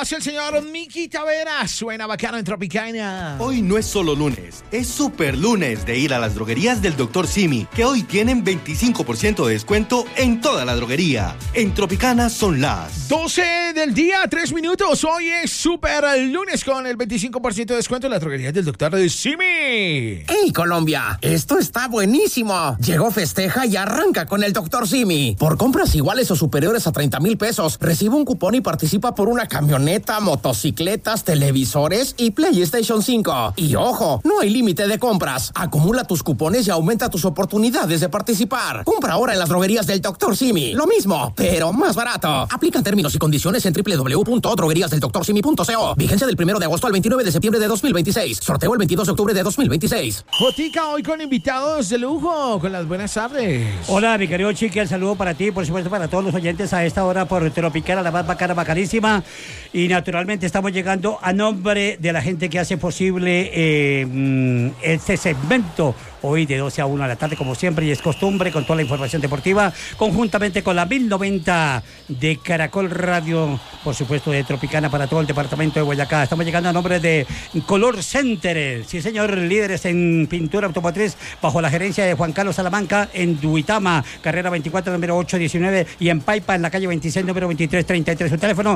hace el señor Miki Taveras. Suena bacano en Tropicana. Hoy no es solo lunes, es super lunes de ir a las droguerías del Dr. Simi, que hoy tienen 25% de descuento en toda la droguería. En Tropicana son las 12 del día, 3 minutos. Hoy es super lunes con el 25% de descuento en la droguería del Dr. Simi. ¡Hey, Colombia! Esto está buenísimo. Llegó Festeja y arranca con el Dr. Simi. Por compras iguales o superiores a 30,000 pesos, recibe un cupón y participa por una camioneta, motocicletas, televisores y PlayStation 5. Y ojo, no hay límite de compras. Acumula tus cupones y aumenta tus oportunidades de participar. Compra ahora en las droguerías del Dr. Simi. Lo mismo, pero más barato. Aplican términos y condiciones en www.drogueriasdeldoctorsimi.co. Vigencia del 1 de agosto al 29 de septiembre de 2026. Sorteo el 22 de octubre de 2026. Jotica, hoy con invitados de lujo. Con las buenas tardes. Hola, mi querido Chiqui, el saludo para ti, por supuesto para todos los oyentes a esta hora por Tropicana, la más bacana, bacanísima. Y naturalmente estamos llegando a nombre de la gente que hace posible este segmento hoy de 12 a 1 de la tarde, como siempre, y es costumbre, con toda la información deportiva, conjuntamente con la 1090 de Caracol Radio, por supuesto, de Tropicana para todo el departamento de Boyacá. Estamos llegando a nombre de Color Center, sí señor, líderes en pintura automotriz, bajo la gerencia de Juan Carlos Salamanca, en Duitama, carrera 24, número 819, y en Paipa, en la calle 26, número 2333. Su teléfono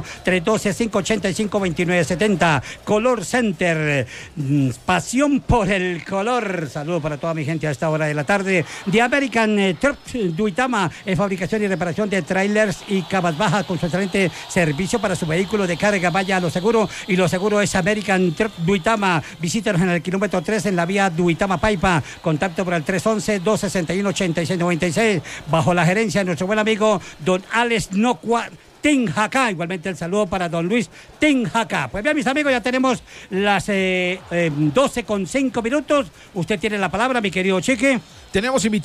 312-585-2970. Color Center, pasión por el color. Saludos para toda mi gente a esta hora de la tarde. The American Truck Duitama, fabricación y reparación de trailers y cabas bajas, con su excelente servicio para su vehículo de carga. Vaya a lo seguro, y lo seguro es American Truck Duitama. Visítanos en el kilómetro 3 en la vía Duitama Paipa. Contacto por el 311-261-8696, bajo la gerencia de nuestro buen amigo don Alex Nocua Tenjaca. Igualmente el saludo para don Luis Tenjaca. Pues bien, mis amigos, ya tenemos las 12:05. Usted tiene la palabra, mi querido Chique. Tenemos invitados.